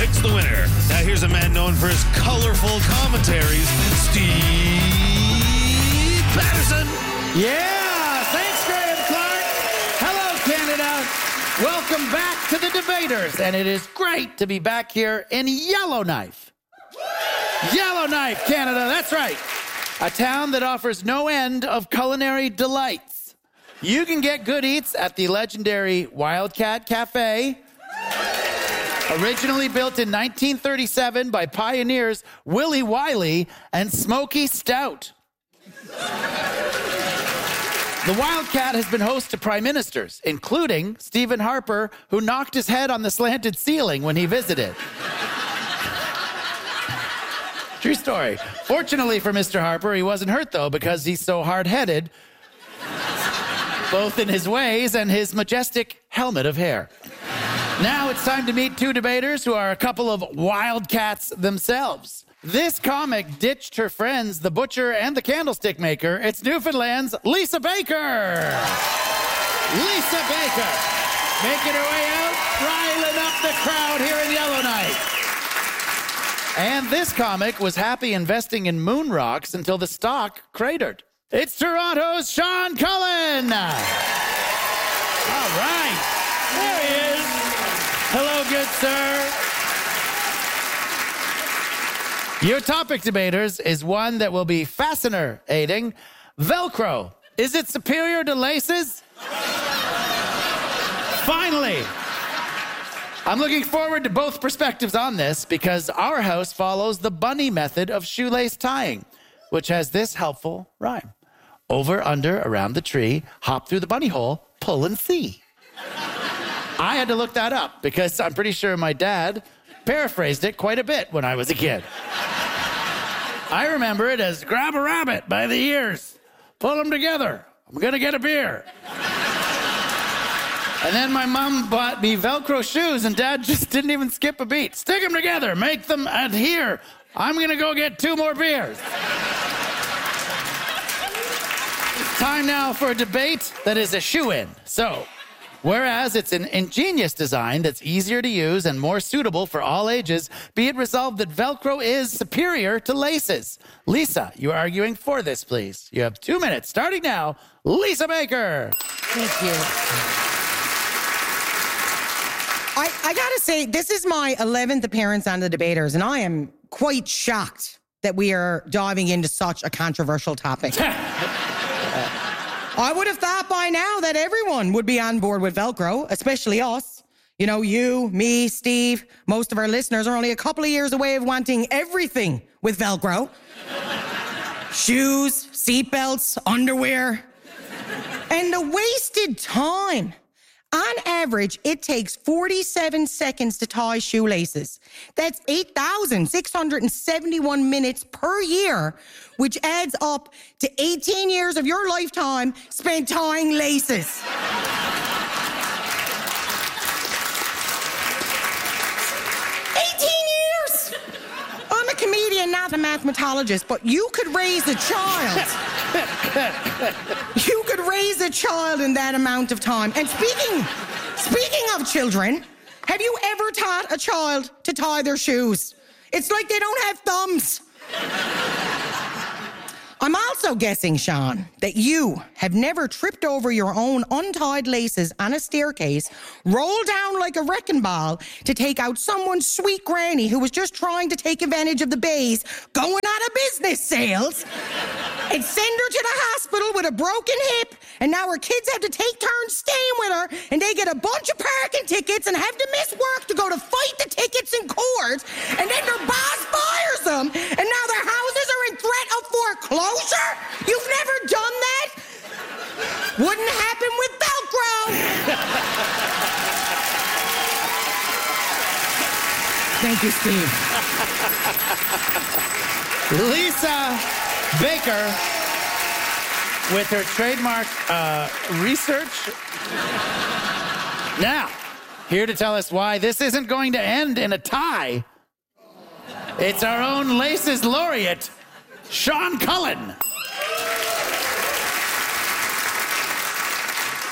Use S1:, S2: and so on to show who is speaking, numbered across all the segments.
S1: picks the winner. Now here's a man known for his colorful commentaries, Steve Patterson.
S2: Yeah, thanks, Graham Clark. Hello, Canada. Welcome back to the Debaters, and it is great to be back here in Yellowknife. Yellowknife, Canada, that's right. A town that offers no end of culinary delights. You can get good eats at the legendary Wildcat Cafe, originally built in 1937 by pioneers Willie Wiley and Smokey Stout. The Wildcat has been host to prime ministers, including Stephen Harper, who knocked his head on the slanted ceiling when he visited. True story. Fortunately for Mr. Harper, he wasn't hurt, though, because he's so hard-headed, both in his ways and his majestic helmet of hair. Now it's time to meet two debaters who are a couple of wildcats themselves. This comic ditched her friends, the butcher and the candlestick maker. It's Newfoundland's Lisa Baker. Lisa Baker, making her way out, riling up the crowd here in Yellowknife. And this comic was happy investing in moon rocks until the stock cratered. It's Toronto's Sean Cullen. All right, there he is. Hello, good sir. Your topic, debaters, is one that will be fascinating. Velcro. Is it superior to laces? Finally. I'm looking forward to both perspectives on this because our house follows the bunny method of shoelace tying, which has this helpful rhyme. Over, under, around the tree, hop through the bunny hole, pull and see. I had to look that up because I'm pretty sure my dad paraphrased it quite a bit when I was a kid. I remember it as grab a rabbit by the ears, pull them together, I'm gonna get a beer. And then my mom bought me Velcro shoes and Dad just didn't even skip a beat. Stick them together, make them adhere. I'm gonna go get 2 more beers. It's time now for a debate that is a shoo-in. So, whereas it's an ingenious design that's easier to use and more suitable for all ages, be it resolved that Velcro is superior to laces. Lisa, you are arguing for this, please. You have 2 minutes, starting now. Lisa Baker.
S3: Thank you. I gotta say, this is my 11th appearance on the Debaters, and I am quite shocked that we are diving into such a controversial topic. I would have thought by now that everyone would be on board with Velcro, especially us. You know, you, me, Steve, most of our listeners are only a couple of years away of wanting everything with Velcro. Shoes, seatbelts, underwear. And the wasted time. On average, it takes 47 seconds to tie shoelaces. That's 8,671 minutes per year, which adds up to 18 years of your lifetime spent tying laces. 18 years! I'm a comedian, not a mathematologist, but you could raise a child. You could raise a child in that amount of time. And speaking of children, have you ever taught a child to tie their shoes? It's like they don't have thumbs. I'm also guessing, Sean, that you have never tripped over your own untied laces on a staircase, rolled down like a wrecking ball to take out someone's sweet granny who was just trying to take advantage of the bays going out of business sales, and send her to the hospital with a broken hip, and now her kids have to take turns staying with her, and they get a bunch of parking tickets and have to miss work to go to fight the tickets in court, and then their boss fires them, and now their houses are in threat of foreclosure? You've never done that? Wouldn't happen with Velcro. Thank you, Steve.
S2: Lisa Baker, with her trademark research. Now, here to tell us why this isn't going to end in a tie. It's our own Laces laureate, Sean Cullen.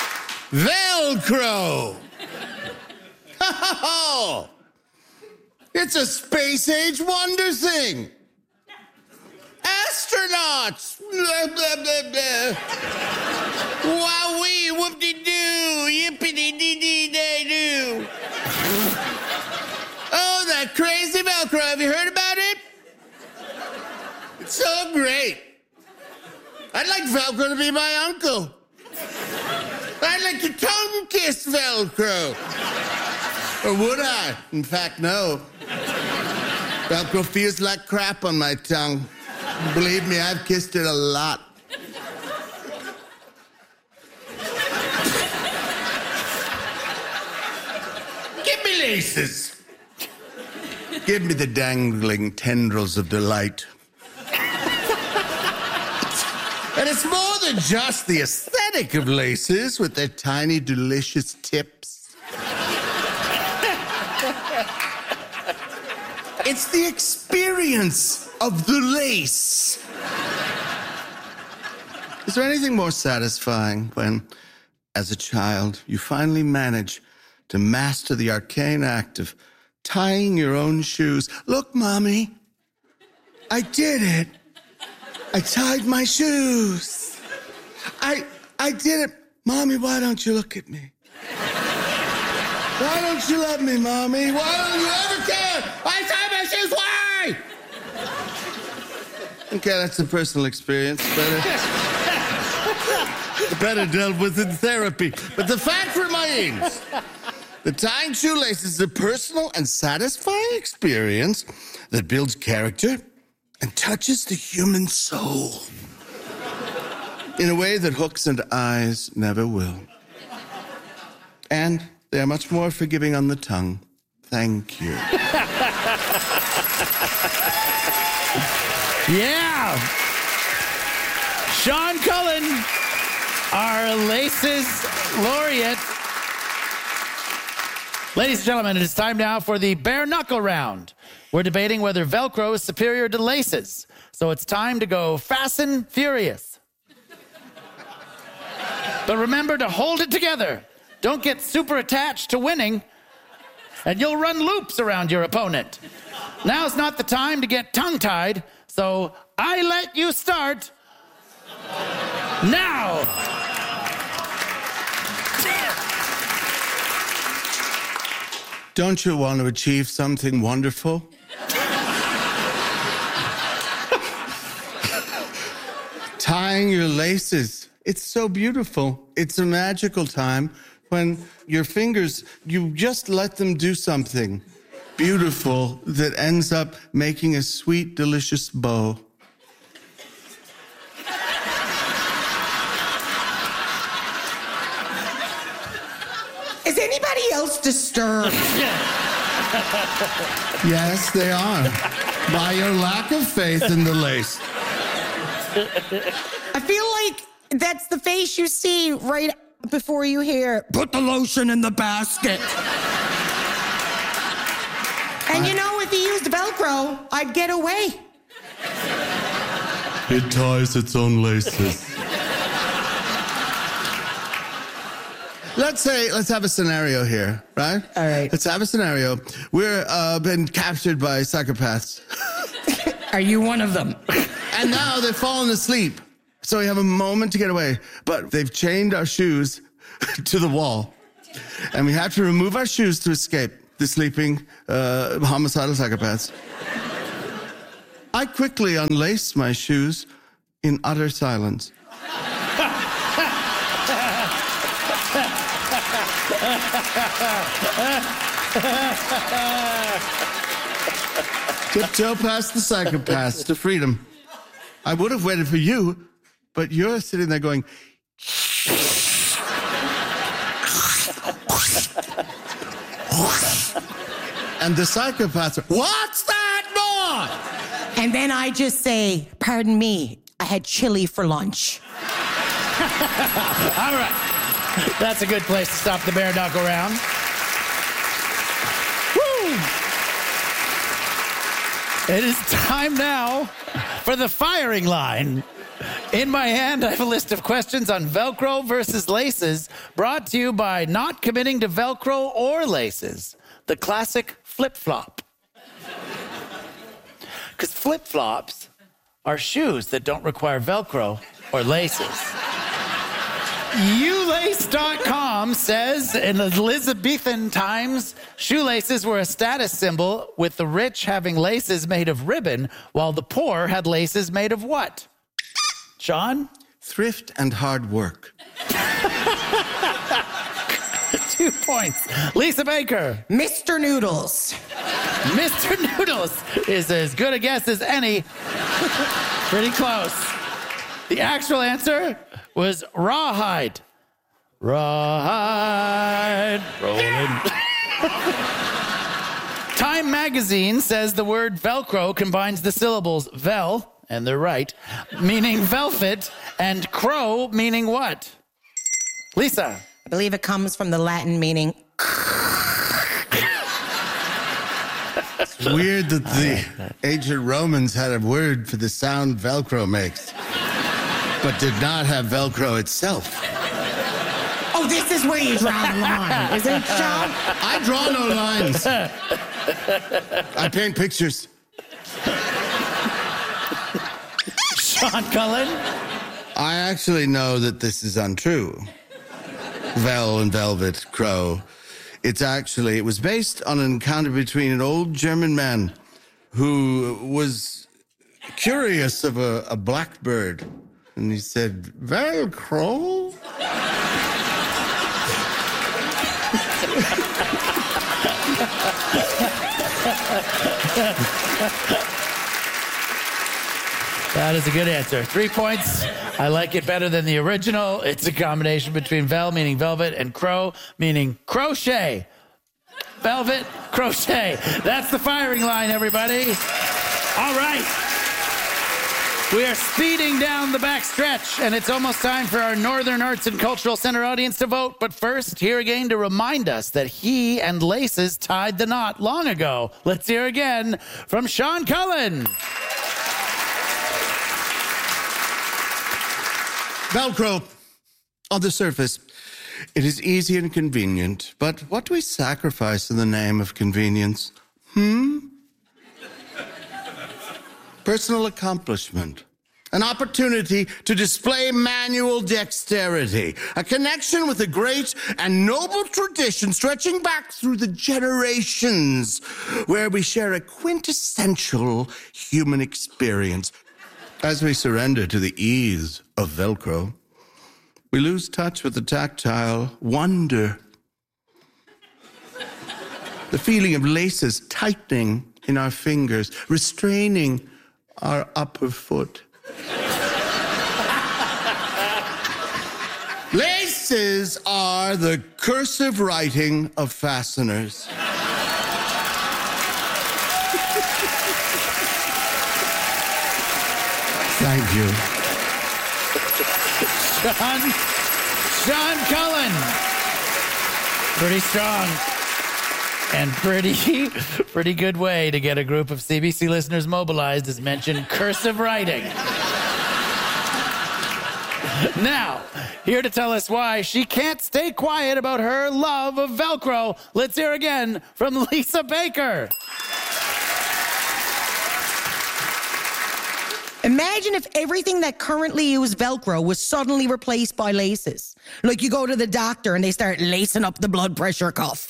S4: Velcro. It's a space-age wonder thing. Astronauts. Blah, blah, blah, blah. Wowee, whoop-de-doo, yippity-dee-dee-day-doo. Oh, that crazy Velcro. Have you heard about it? It's so great. I'd like Velcro to be my uncle. I'd like to tongue kiss Velcro. Or would I? In fact, no. Velcro feels like crap on my tongue. Believe me, I've kissed it a lot. Give me laces. Give me the dangling tendrils of delight. And it's more than just the aesthetic of laces with their tiny, delicious tips. It's the experience of the lace. Is there anything more satisfying when, as a child, you finally manage to master the arcane act of tying your own shoes? Look, Mommy, I did it. I tied my shoes. I did it. Mommy, why don't you look at me? Why don't you love me, Mommy? Why don't you ever care? I tied my shoes. Why? Okay, that's a personal experience. Better dealt with in therapy. But the fact remains, the tying shoelaces is a personal and satisfying experience that builds character and touches the human soul in a way that hooks and eyes never will. And they are much more forgiving on the tongue. Thank you.
S2: Yeah. Sean Cullen, our Laces laureate. Ladies and gentlemen, it is time now for the bare knuckle round. We're debating whether Velcro is superior to laces. So it's time to go fast and furious. But remember to hold it together. Don't get super attached to winning, and you'll run loops around your opponent. Now's not the time to get tongue-tied, so I let you start now.
S4: Don't you want to achieve something wonderful? Tying your laces. It's so beautiful. It's a magical time when your fingers, you just let them do something beautiful that ends up making a sweet, delicious bow.
S3: Is anybody else disturbed?
S4: Yes, they are. By your lack of faith in the lace.
S3: I feel like that's the face you see right before you hear, put the lotion in the basket. And you know, if you used Velcro, I'd get away.
S4: It ties its own laces. Let's have a scenario here, right?
S3: All right.
S4: Let's have a scenario. We're been captured by psychopaths.
S3: Are you one of them?
S4: And now they've fallen asleep. So we have a moment to get away. But they've chained our shoes to the wall. And we have to remove our shoes to escape the sleeping homicidal psychopaths. I quickly unlace my shoes in utter silence. Tiptoe past the psychopaths to freedom. I would have waited for you, but you're sitting there going... And the psychopaths are, what's that more?
S3: And then I just say, pardon me, I had chili for lunch.
S2: All right. That's a good place to stop the bare knuckle round. Woo! It is time now for the firing line. In my hand, I have a list of questions on Velcro versus laces, brought to you by not committing to Velcro or laces, the classic flip-flop. Because flip-flops are shoes that don't require Velcro or laces. Ulace.com says in Elizabethan times, shoelaces were a status symbol, with the rich having laces made of ribbon, while the poor had laces made of what? Sean?
S4: Thrift and hard work.
S2: 2 points. Lisa Baker.
S3: Mr. Noodles.
S2: Mr. Noodles is as good a guess as any. Pretty close. The actual answer was rawhide. Rawhide. Rolling. Time magazine says the word Velcro combines the syllables vel, and they're right, meaning velvet, and crow, meaning what? Lisa.
S3: I believe it comes from the Latin meaning.
S4: It's weird that the ancient Romans had a word for the sound Velcro makes, but did not have Velcro itself.
S3: Oh, this is where you draw the line, isn't it, Sean?
S4: I draw no lines. I paint pictures.
S2: Sean Cullen.
S4: I actually know that this is untrue. Vel and velvet, crow. It was based on an encounter between an old German man who was curious of a blackbird. And he said, Velcro?
S2: That is a good answer. 3 points. I like it better than the original. It's a combination between vel, meaning velvet, and crow, meaning crochet. Velvet, crochet. That's the firing line, everybody. All right. We are speeding down the back stretch, and it's almost time for our Northern Arts and Cultural Center audience to vote. But first, here again to remind us that he and Laces tied the knot long ago. Let's hear again from Sean Cullen.
S4: Velcro, on the surface, it is easy and convenient, but what do we sacrifice in the name of convenience? Personal accomplishment, an opportunity to display manual dexterity, a connection with a great and noble tradition stretching back through the generations, where we share a quintessential human experience. As we surrender to the ease of Velcro, we lose touch with the tactile wonder. The feeling of laces tightening in our fingers, restraining our upper foot. Laces are the cursive writing of fasteners. Thank you.
S2: Sean Cullen. Pretty strong. And pretty good way to get a group of CBC listeners mobilized is mention cursive writing. Now, here to tell us why she can't stay quiet about her love of Velcro, let's hear again from Lisa Baker.
S3: Imagine if everything that currently uses Velcro was suddenly replaced by laces. Like you go to the doctor and they start lacing up the blood pressure cuff.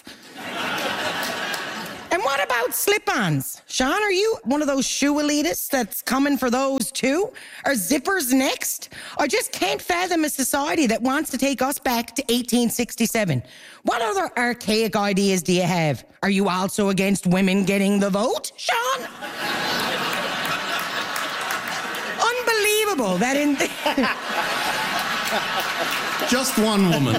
S3: And what about slip-ons? Sean, are you one of those shoe elitists that's coming for those too? Are zippers next? I just can't fathom a society that wants to take us back to 1867. What other archaic ideas do you have? Are you also against women getting the vote, Sean? Unbelievable that in...
S4: Just one woman.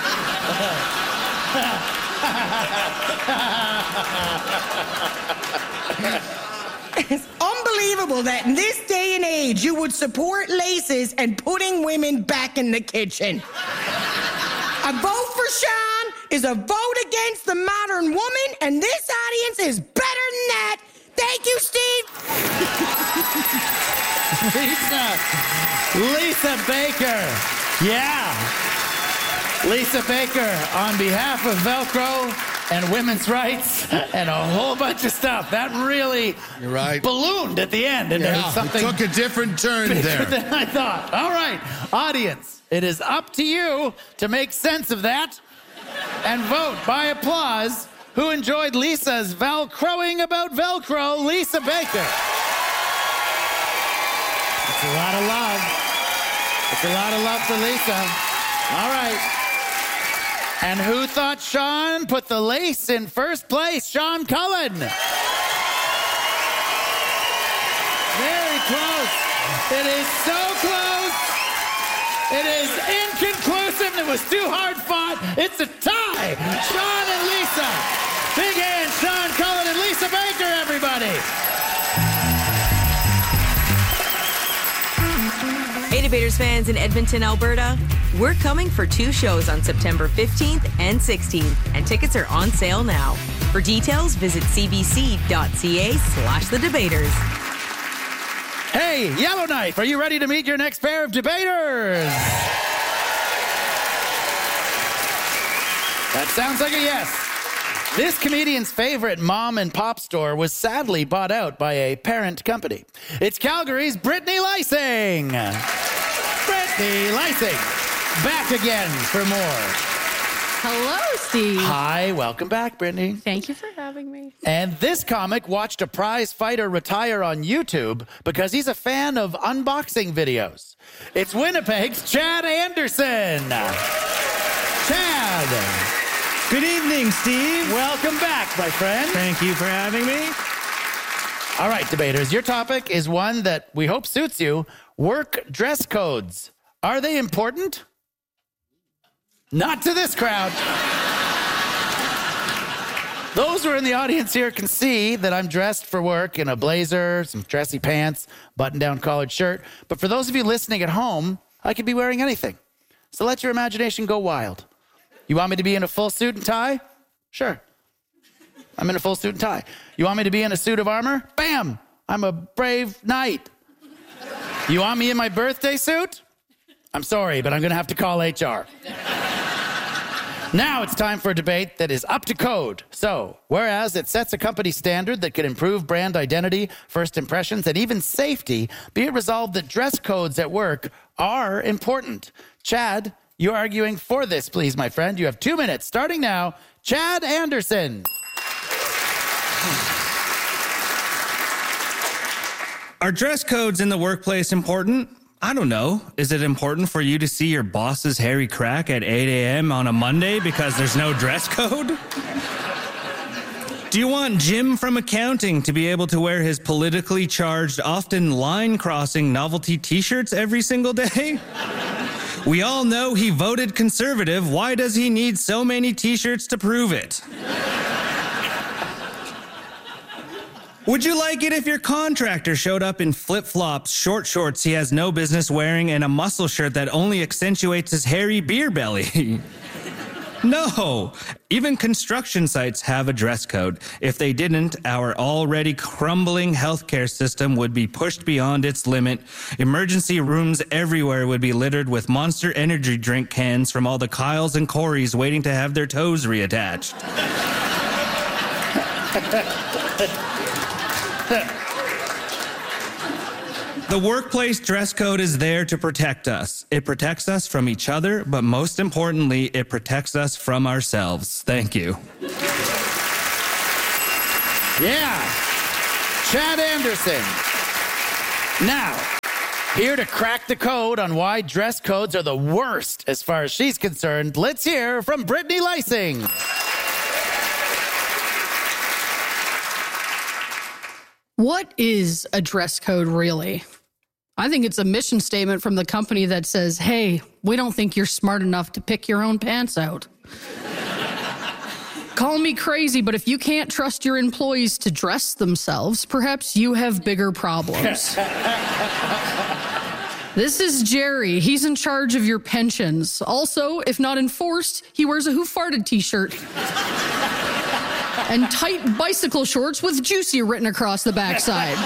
S3: It's unbelievable that in this day and age you would support laces and putting women back in the kitchen. A vote for Sean is a vote against the modern woman, and this audience is better than that. Thank you, Steve.
S2: Lisa Baker. Yeah. Lisa Baker, on behalf of Velcro, and women's rights and a whole bunch of stuff. That really
S4: You're right.
S2: ballooned at the end into something
S4: it took a different turn
S2: bigger
S4: there.
S2: than I thought. All right, audience, it is up to you to make sense of that and vote by applause who enjoyed Lisa's Velcroing about Velcro, Lisa Baker. It's a lot of love. It's a lot of love for Lisa. All right. And who thought Sean put the lace in first place? Sean Cullen. Very close. It is so close. It is inconclusive. It was too hard fought. It's a tie. Sean and Lisa. Big hand, Sean Cullen and Lisa Baker, everybody.
S5: Hey, Debaters fans in Edmonton, Alberta. We're coming for 2 shows on September 15th and 16th, and tickets are on sale now. For details, visit cbc.ca/thedebaters.
S2: Hey, Yellowknife, are you ready to meet your next pair of debaters? That sounds like a yes. This comedian's favorite mom and pop store was sadly bought out by a parent company. It's Calgary's Brittany Lysing. Brittany Lysing, back again for more.
S6: Hello, Steve.
S2: Hi, welcome back, Brittany.
S6: Thank you for having me.
S2: And this comic watched a prize fighter retire on YouTube because he's a fan of unboxing videos. It's Winnipeg's Chad Anderson. Chad.
S7: Good evening, Steve.
S2: Welcome back, my friend.
S7: Thank you for having me.
S2: All right, debaters, your topic is one that we hope suits you. Work dress codes. Are they important? Not to this crowd. Those who are in the audience here can see that I'm dressed for work in a blazer, some dressy pants, button-down collared shirt. But for those of you listening at home, I could be wearing anything. So let your imagination go wild. You want me to be in a full suit and tie? Sure. I'm in a full suit and tie. You want me to be in a suit of armor? Bam! I'm a brave knight. You want me in my birthday suit? I'm sorry, but I'm going to have to call HR. Now it's time for a debate that is up to code. So, whereas it sets a company standard that could improve brand identity, first impressions, and even safety, be it resolved that dress codes at work are important. Chad, you're arguing for this, please, my friend. You have 2 minutes, starting now. Chad Anderson.
S7: Are dress codes in the workplace important? I don't know. Is it important for you to see your boss's hairy crack at 8 a.m. on a Monday because there's no dress code? Do you want Jim from accounting to be able to wear his politically charged, often line-crossing novelty t-shirts every single day? We all know he voted conservative. Why does he need so many t-shirts to prove it? Would you like it if your contractor showed up in flip-flops, short shorts he has no business wearing, and a muscle shirt that only accentuates his hairy beer belly? No. Even construction sites have a dress code. If they didn't, our already crumbling healthcare system would be pushed beyond its limit. Emergency rooms everywhere would be littered with Monster Energy drink cans from all the Kyles and Corys waiting to have their toes reattached. The workplace dress code is there to protect us. It protects us from each other, but most importantly, it protects us from ourselves. Thank you.
S2: Yeah. Chad Anderson. Now, here to crack the code on why dress codes are the worst as far as she's concerned, let's hear from Brittany Lysing.
S6: What is a dress code, really? I think it's a mission statement from the company that says, hey, we don't think you're smart enough to pick your own pants out. Call me crazy, but if you can't trust your employees to dress themselves, perhaps you have bigger problems. This is Jerry. He's in charge of your pensions. Also, if not enforced, he wears a Who Farted t-shirt. And tight bicycle shorts with Juicy written across the backside.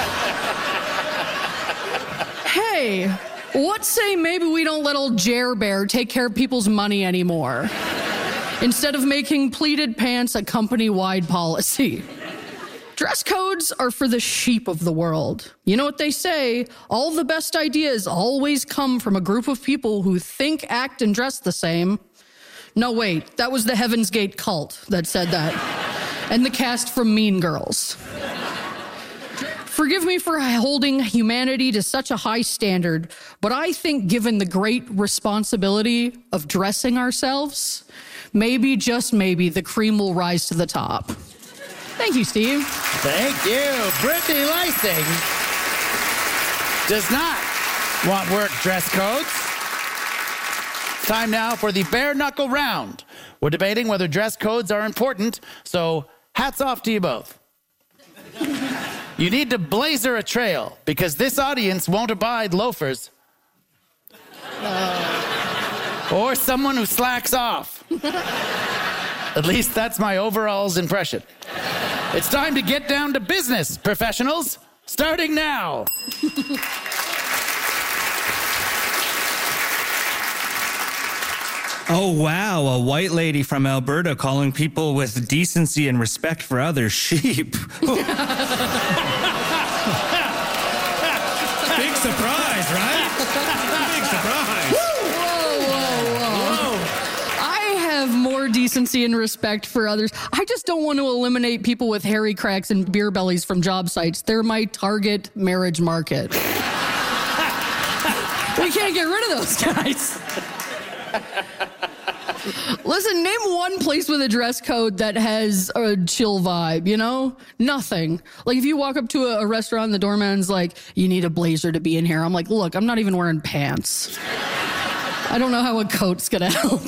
S6: Hey, what say maybe we don't let old Jer Bear take care of people's money anymore? instead of making pleated pants a company-wide policy. Dress codes are for the sheep of the world. You know what they say? All the best ideas always come from a group of people who think, act, and dress the same. No, wait, that was the Heaven's Gate cult that said that. And the cast from Mean Girls. Forgive me for holding humanity to such a high standard, but I think given the great responsibility of dressing ourselves, maybe, just maybe, the cream will rise to the top. Thank you, Steve.
S2: Thank you. Brittany Lysing does not want work dress codes. Time now for the bare knuckle round. We're debating whether dress codes are important, so hats off to you both. You need to blazer a trail because this audience won't abide loafers. Or someone who slacks off. At least that's my overalls impression. It's time to get down to business, professionals. Starting now.
S7: Oh, wow, a white lady from Alberta calling people with decency and respect for others sheep. Big surprise, right? Big surprise.
S6: Whoa. I have more decency and respect for others. I just don't want to eliminate people with hairy cracks and beer bellies from job sites. They're my target marriage market. We can't get rid of those guys. Listen, name one place with a dress code that has a chill vibe, you know? Nothing. Like, if you walk up to a restaurant and the doorman's like, you need a blazer to be in here. I'm like, look, I'm not even wearing pants. I don't know how a coat's gonna help.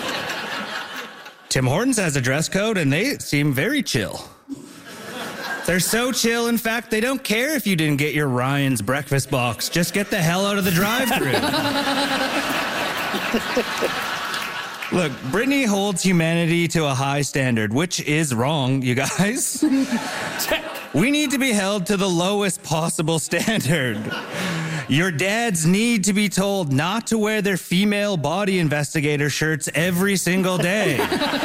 S7: Tim Hortons has a dress code, and they seem very chill. They're so chill, in fact, they don't care if you didn't get your Ryan's breakfast box. Just get the hell out of the drive-thru. Look, Brittany holds humanity to a high standard, which is wrong, you guys. We need to be held to the lowest possible standard. Your dads need to be told not to wear their female body investigator shirts every single day.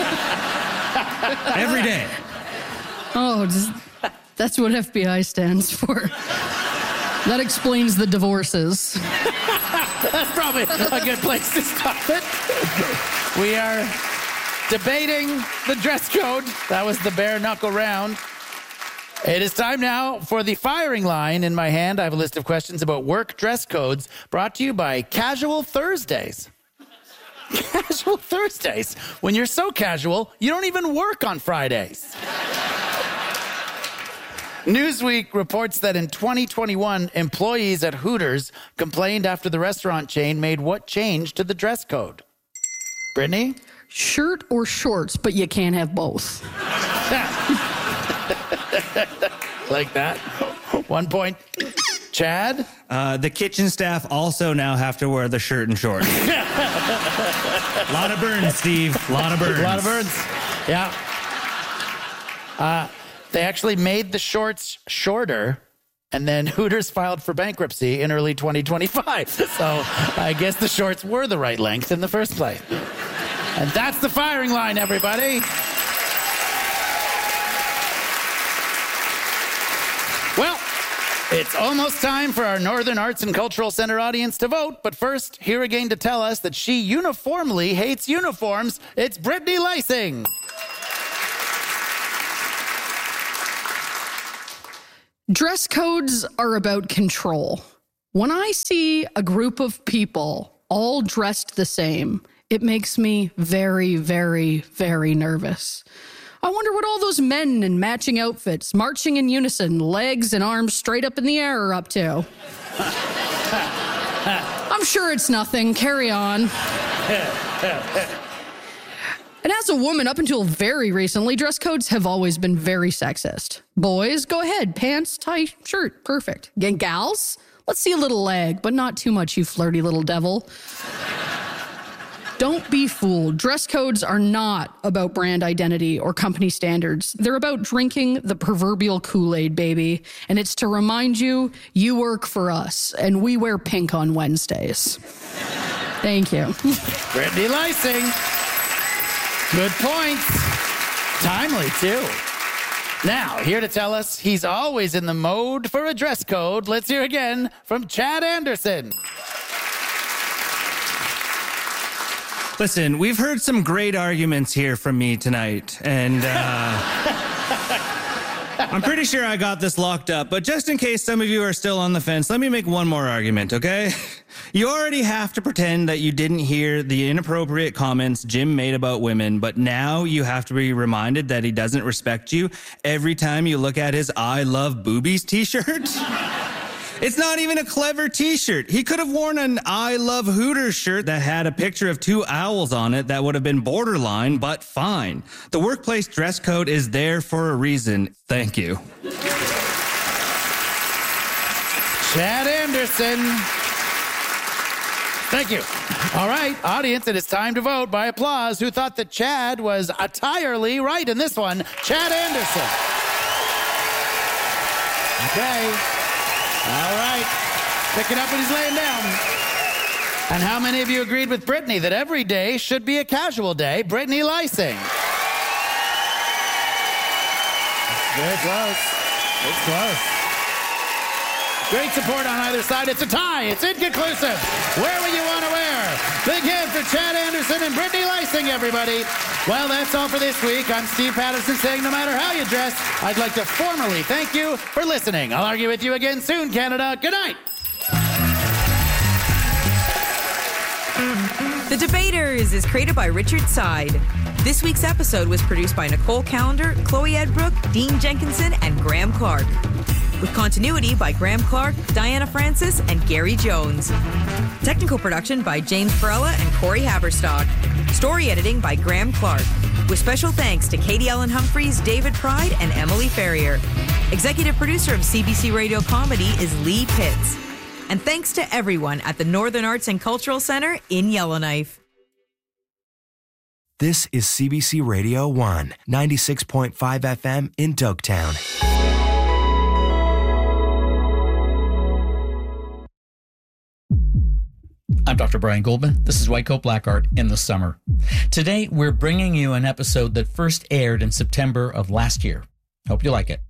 S7: Every day.
S6: Oh, that's what FBI stands for. That explains the divorces.
S2: That's probably a good place to stop it. We are debating the dress code. That was the bare knuckle round. It is time now for the firing line. In my hand, I have a list of questions about work dress codes brought to you by Casual Thursdays. Casual Thursdays. When you're so casual, you don't even work on Fridays. Newsweek reports that in 2021, employees at Hooters complained after the restaurant chain made what change to the dress code? Brittany?
S6: Shirt or shorts, but you can't have both.
S2: Like that. 1 point. Chad?
S7: The kitchen staff also now have to wear the shirt and shorts. Lot of burns, Steve. Lot of burns.
S2: A lot of burns. Yeah. They actually made the shorts shorter, and then Hooters filed for bankruptcy in early 2025. So I guess the shorts were the right length in the first place. And that's the firing line, everybody. Well, it's almost time for our Northern Arts and Cultural Center audience to vote. But first, here again to tell us that she uniformly hates uniforms, it's Brittany Lysing.
S6: Dress codes are about control. When I see a group of people all dressed the same, it makes me very, very, very nervous. I wonder what all those men in matching outfits, marching in unison, legs and arms straight up in the air are up to. I'm sure it's nothing. Carry on. And as a woman, up until very recently, dress codes have always been very sexist. Boys, go ahead. Pants, tie, shirt. Perfect. And gals, let's see a little leg, but not too much, you flirty little devil. Don't be fooled. Dress codes are not about brand identity or company standards. They're about drinking the proverbial Kool-Aid, baby. And it's to remind you, you work for us, and we wear pink on Wednesdays. Thank you.
S2: Brittany Lysing. Good points. Timely, too. Now, here to tell us he's always in the mode for a dress code, let's hear again from Chad Anderson.
S7: Listen, we've heard some great arguments here from me tonight, and I'm pretty sure I got this locked up, but just in case some of you are still on the fence, let me make one more argument, okay? You already have to pretend that you didn't hear the inappropriate comments Jim made about women, but now you have to be reminded that he doesn't respect you every time you look at his I Love Boobies t-shirt? It's not even a clever t-shirt. He could have worn an I Love Hooters shirt that had a picture of 2 owls on it that would have been borderline, but fine. The workplace dress code is there for a reason. Thank you.
S2: Chad Anderson. Thank you. All right, audience, it is time to vote by applause. Who thought that Chad was entirely right in this one? Chad Anderson. Okay. All right. Picking up what he's laying down. And how many of you agreed with Brittany that every day should be a casual day? Brittany Lysing. Very close. It's close. Great support on either side. It's a tie. It's inconclusive. Where will you want to wear? Big hand for Chad Anderson and Brittany Lysing, everybody. Well, that's all for this week. I'm Steve Patterson saying no matter how you dress, I'd like to formally thank you for listening. I'll argue with you again soon, Canada. Good night.
S5: The Debaters is created by Richard Side. This week's episode was produced by Nicole Callender, Chloe Edbrook, Dean Jenkinson, and Graham Clark. With continuity by Graham Clark, Diana Francis, and Gary Jones. Technical production by James Perella and Corey Haberstock. Story editing by Graham Clark. With special thanks to Katie Ellen Humphreys, David Pride, and Emily Ferrier. Executive producer of CBC Radio Comedy is Lee Pitts. And thanks to everyone at the Northern Arts and Cultural Center in Yellowknife.
S8: This is CBC Radio 1, 96.5 FM in Dogtown.
S9: I'm Dr. Brian Goldman. This is White Coat Black Art in the summer. Today, we're bringing you an episode that first aired in September of last year. Hope you like it.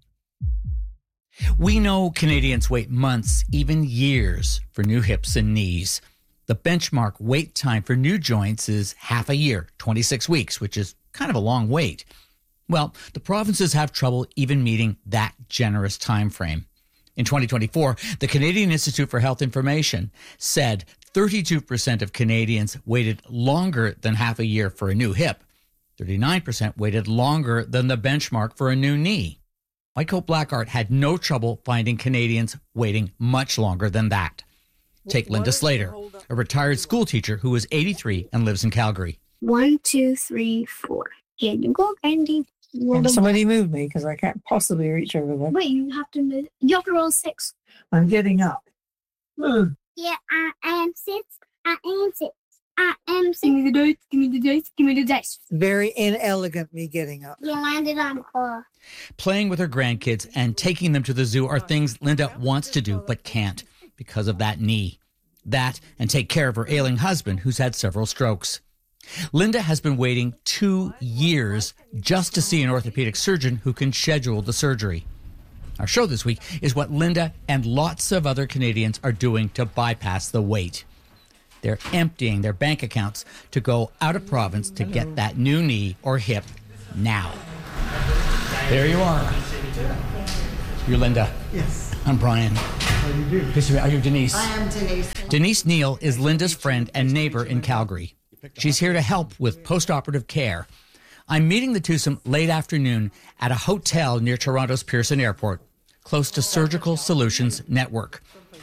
S9: We know Canadians wait months, even years, for new hips and knees. The benchmark wait time for new joints is half a year, 26 weeks, which is kind of a long wait. Well, the provinces have trouble even meeting that generous time frame. In 2024, the Canadian Institute for Health Information said 32% of Canadians waited longer than half a year for a new hip. 39% waited longer than the benchmark for a new knee. White Coat Black Art had no trouble finding Canadians waiting much longer than that. Take Linda Slater, a retired school teacher who is 83 and lives in Calgary.
S10: 1, 2, 3, 4. Here you go, Andy.
S11: Somebody move me because I can't possibly reach over there.
S10: Wait, you have to move. You have to roll 6.
S11: I'm getting up.
S10: Yeah, I am 6. I am 6. I am 6. Give me the dice. Give me the dice. Give me the dice.
S11: Very inelegant, me getting up.
S10: You landed on the floor.
S9: Playing with her grandkids and taking them to the zoo are things Linda wants to do but can't because of that knee. That and take care of her ailing husband who's had several strokes. Linda has been waiting 2 years just to see an orthopedic surgeon who can schedule the surgery. Our show this week is what Linda and lots of other Canadians are doing to bypass the wait. They're emptying their bank accounts to go out of province to get that new knee or hip now. There you are. You're Linda.
S11: Yes.
S9: I'm Brian.
S11: How do you do?
S9: Are you Denise?
S11: I am Denise.
S9: Denise Neal is Linda's friend and neighbor in Calgary. She's here to help with post-operative care. I'm meeting the twosome late afternoon at a hotel near Toronto's Pearson Airport, close to Surgical Solutions Network.